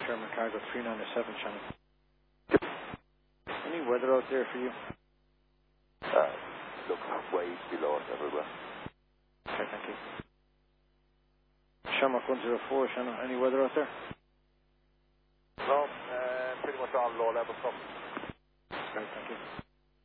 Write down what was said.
Sherman Cargo 397 channel. Any weather out there for you? Look, waves below us everywhere. Okay, thank you. Shamrock 104 channel, any weather out there? No, pretty much all low level stuff. Okay, thank you.